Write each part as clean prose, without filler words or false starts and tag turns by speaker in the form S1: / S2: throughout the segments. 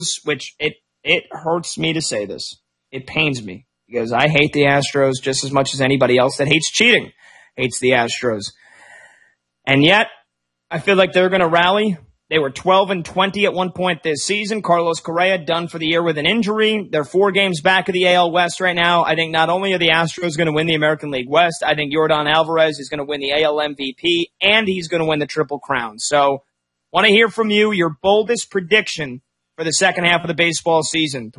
S1: which it hurts me to say this. It pains me because I hate the Astros just as much as anybody else that hates cheating hates the Astros. And yet, I feel like they're going to rally. They were 12-20 at one point this season. Carlos Correa done for the year with an injury. They're 4 games back of the AL West right now. I think not only are the Astros going to win the American League West, I think Yordan Alvarez is going to win the AL MVP, and he's going to win the Triple Crown. So, want to hear from you, your boldest prediction for the second half of the baseball season.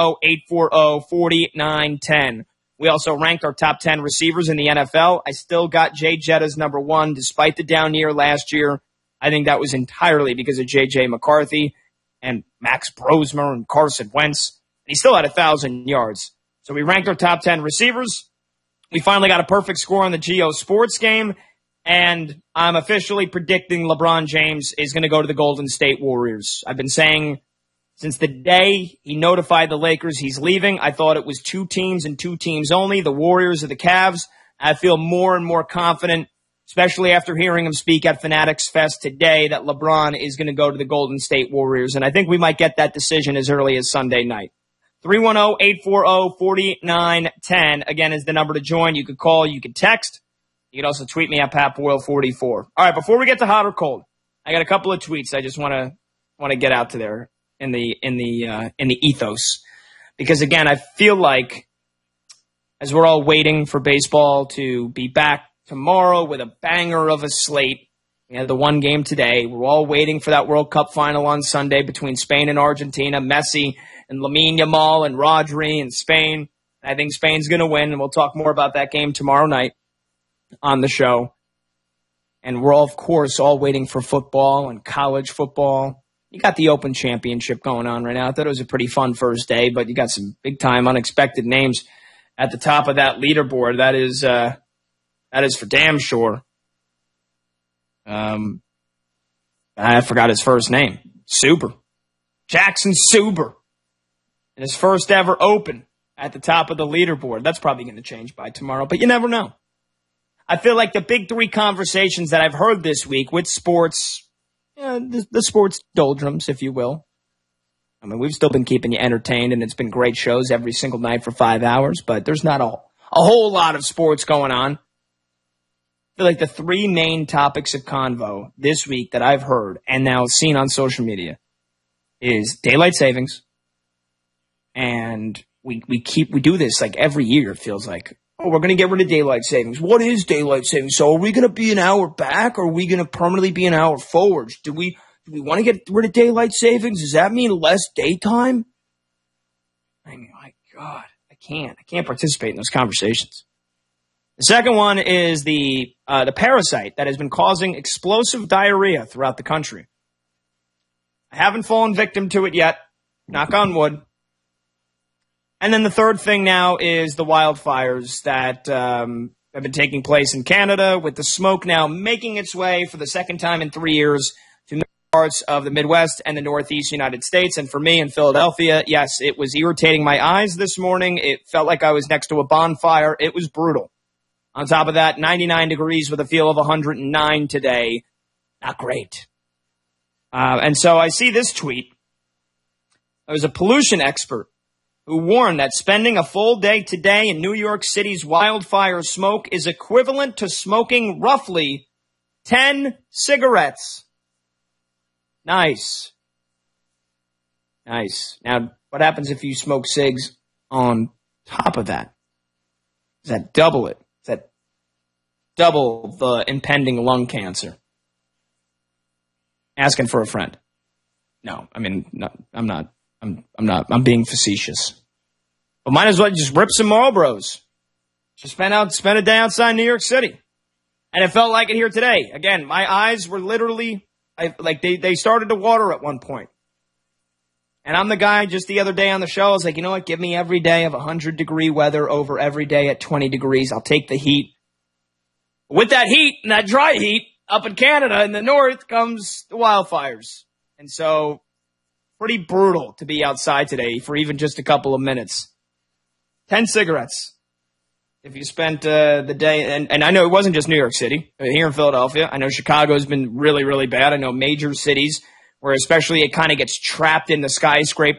S1: 310-840-4910. We also ranked our top 10 receivers in the NFL. I still got Jay Jetta's number 1, despite the down year last year. I think that was entirely because of J.J. McCarthy and Max Brosmer and Carson Wentz. He still had 1,000 yards. So we ranked our top 10 receivers. We finally got a perfect score on the Geo Sports game. And I'm officially predicting LeBron James is going to go to the Golden State Warriors. I've been saying since the day he notified the Lakers he's leaving, I thought it was 2 teams and 2 teams only, the Warriors or the Cavs. I feel more and more confident, especially after hearing him speak at Fanatics Fest today, that LeBron is going to go to the Golden State Warriors. And I think we might get that decision as early as Sunday night. 310-840-4910, again, is the number to join. You could call, you could text. You could also tweet me at PatBoyle44. All right, before we get to hot or cold, I got a couple of tweets I just want to get out to there in the ethos. Because, again, I feel like as we're all waiting for baseball to be back tomorrow with a banger of a slate. We had the one game today. We're all waiting for that World Cup final on Sunday between Spain and Argentina, Messi and Lamine Yamal and Rodri and Spain. I think Spain's going to win, and we'll talk more about that game tomorrow night on the show. And we're all, of course, all waiting for football and college football. You got the Open Championship going on right now. I thought it was a pretty fun first day, but you got some big-time unexpected names at the top of that leaderboard. That is for damn sure. I forgot his first name. Suber. Jackson Suber. And his first ever Open at the top of the leaderboard. That's probably going to change by tomorrow, but you never know. I feel like the big 3 conversations that I've heard this week with sports, the sports doldrums, if you will. I mean, we've still been keeping you entertained, and it's been great shows every single night for 5 hours, but there's not a whole lot of sports going on. I feel like the 3 main topics of convo this week that I've heard and now seen on social media is daylight savings. And we do this like every year, it feels like. Oh, we're going to get rid of daylight savings. What is daylight savings? So are we going to be an hour back, or are we going to permanently be an hour forward? Do we want to get rid of daylight savings? Does that mean less daytime? I mean, my God, I can't participate in those conversations. The second one is the parasite that has been causing explosive diarrhea throughout the country. I haven't fallen victim to it yet. Knock on wood. And then the third thing now is the wildfires that have been taking place in Canada, with the smoke now making its way for the second time in 3 years to parts of the Midwest and the Northeast United States. And for me in Philadelphia, yes, it was irritating my eyes this morning. It felt like I was next to a bonfire. It was brutal. On top of that, 99 degrees with a feel of 109 today. Not great. And so I see this tweet. There was a pollution expert who warned that spending a full day today in New York City's wildfire smoke is equivalent to smoking roughly 10 cigarettes. Nice. Now, what happens if you smoke cigs on top of that? Does that double it? Does that double the impending lung cancer? Asking for a friend. No, I mean, no, I'm not. I'm being facetious. But might as well just rip some Marlboros. Just spend a day outside New York City. And it felt like it here today. Again, my eyes were literally, they started to water at one point. And I'm the guy just the other day on the show, I was like, you know what, give me every day of 100-degree weather over every day at 20 degrees. I'll take the heat. With that heat and that dry heat up in Canada in the north comes the wildfires. And so pretty brutal to be outside today for even just a couple of minutes. 10 cigarettes. If you spent the day, and I know it wasn't just New York City. Here in Philadelphia, I know Chicago's been really, really bad. I know major cities where especially it kind of gets trapped in the skyscraper